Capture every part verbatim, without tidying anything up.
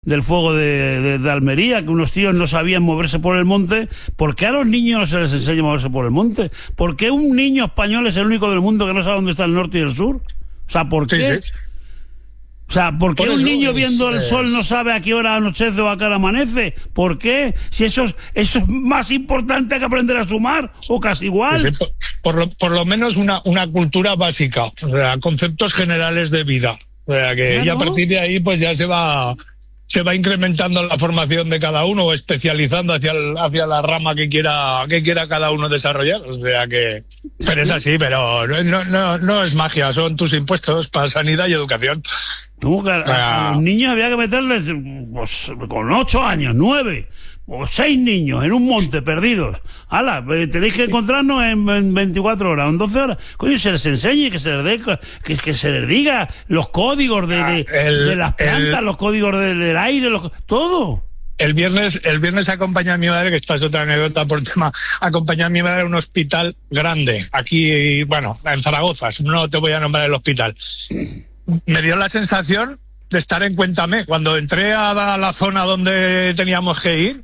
del fuego de, de, de Almería, que unos tíos no sabían moverse por el monte. ¿Por qué a los niños no se les enseña a moverse por el monte? ¿Por qué un niño español es el único del mundo que no sabe dónde está el norte y el sur? O sea, ¿por qué? Sí, sí. O sea, ¿por qué por un niño es, viendo el eh... sol no sabe a qué hora anochece o a qué hora amanece? ¿Por qué? Si eso es, eso es más importante que aprender a sumar, o casi igual. Sí, sí, por, por, lo, por lo menos una, una cultura básica, o sea, conceptos generales de vida. O sea, que ¿Ya y a no? partir de ahí pues ya se va... se va incrementando la formación de cada uno o especializando hacia el, hacia la rama que quiera que quiera cada uno desarrollar. O sea que, pero es así, pero no no no es magia, son tus impuestos para sanidad y educación. ¿Cómo que a, a, a los niños había que meterles pues, con ocho años, nueve o seis niños en un monte perdidos? ¡Hala! Tenéis que encontrarnos en, en veinticuatro horas, en doce horas. Coño, se les enseñe, que se les dé, que, que se les diga los códigos de, de, el, de las plantas, el, los códigos de, del aire, los, todo. El viernes, el viernes acompañé a mi madre, que esta es otra anécdota por tema, acompañé a mi madre a un hospital grande, aquí, bueno, en Zaragoza, no te voy a nombrar el hospital. Me dio la sensación de estar en Cuéntame. Cuando entré a la zona donde teníamos que ir,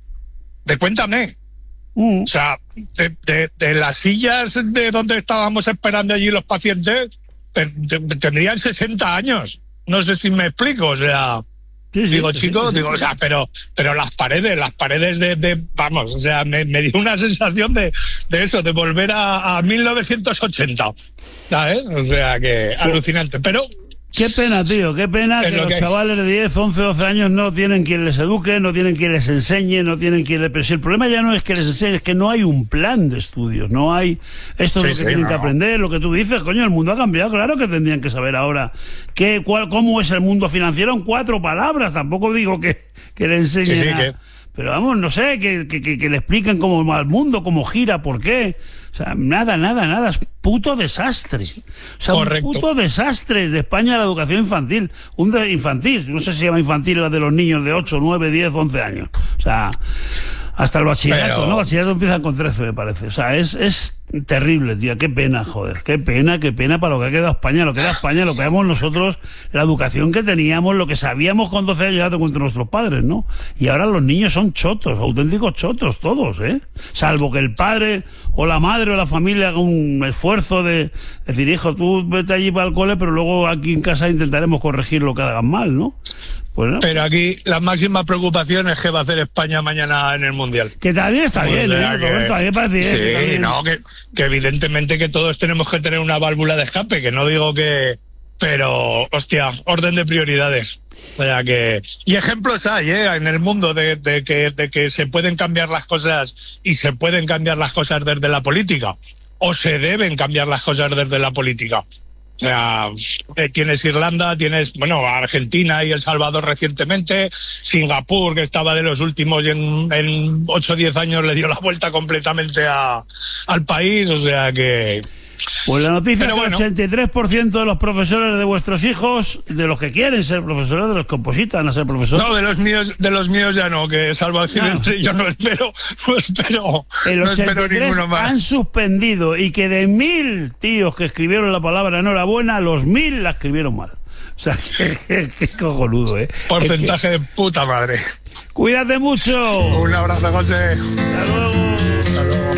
de Cuéntame. Uh. O sea, de, de, de las sillas de donde estábamos esperando allí los pacientes, te, te, tendrían sesenta años. No sé si me explico, o sea... Sí, sí, digo, chicos, sí, sí, digo, o sea, pero, pero las paredes, las paredes de, de vamos, o sea, me, me dio una sensación de, de eso, de volver a, a mil novecientos ochenta, ¿sabes? O sea, que alucinante, pero... Qué pena, tío, qué pena que los que... chavales de diez, once, doce años no tienen quien les eduque, no tienen quien les enseñe, no tienen quien les... Pero si el problema ya no es que les enseñe, es que no hay un plan de estudios, no hay... Esto es sí, lo que sí, tienen no. que aprender, lo que tú dices, coño, el mundo ha cambiado, claro que tendrían que saber ahora qué, cuál, cómo es el mundo financiero en cuatro palabras, tampoco digo que, que le enseñen sí, sí, a... que... Pero vamos, no sé, que, que, que, que le expliquen cómo va el mundo, cómo gira, por qué. O sea, nada, nada, nada. Es puto desastre. O sea, Correcto. un puto desastre de España la educación infantil. Un de infantil, no sé si se llama infantil la de los niños de ocho, nueve, diez, once años. O sea, hasta el bachillerato, Pero... ¿no? El bachillerato empiezan con trece, me parece. O sea, es, es terrible, tío. Qué pena, joder. Qué pena, qué pena para lo que ha quedado España. Lo que era España, lo que veamos nosotros, la educación que teníamos, lo que sabíamos con doce años ya contra nuestros padres, ¿no? Y ahora los niños son chotos, auténticos chotos todos, ¿eh? Salvo que el padre o la madre o la familia haga un esfuerzo de decir, hijo, tú vete allí para el cole, pero luego aquí en casa intentaremos corregir lo que hagan mal, ¿no? Pues no. Pero aquí la máxima preocupación es qué va a hacer España mañana en el Mundial. Que también está pues bien, ¿eh? Que... Roberto, a mí me parece bien. Sí, que también... no, que, que evidentemente que todos tenemos que tener una válvula de escape, que no digo que... Pero, hostia, orden de prioridades. O sea que... Y ejemplos hay, ¿eh? En el mundo de, de, que, de que se pueden cambiar las cosas y se pueden cambiar las cosas desde la política. O se deben cambiar las cosas desde la política. O sea, tienes Irlanda, tienes, bueno, Argentina y El Salvador recientemente, Singapur, que estaba de los últimos y en, en ocho o diez años le dio la vuelta completamente a, al país, o sea que... Pues la noticia es que bueno, el ochenta y tres por ciento de los profesores de vuestros hijos, de los que quieren ser profesores, de los que opositan a ser profesores... No, de los míos de los míos ya no, que salvo accidente, no. yo no espero, no espero, el no espero ninguno más. Han suspendido, y que de mil tíos que escribieron la palabra enhorabuena, los mil la escribieron mal. O sea, qué cojonudo, ¿eh? Porcentaje es que... de puta madre. Cuídate mucho. Un abrazo, José. Hasta luego. Hasta luego.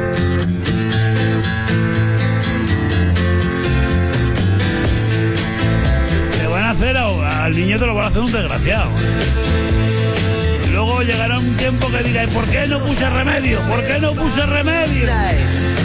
Hacer a, al niño te lo van a hacer un desgraciado. Y luego llegará un tiempo que dirá, ¿por qué no puse remedio? ¿Por qué no puse remedio?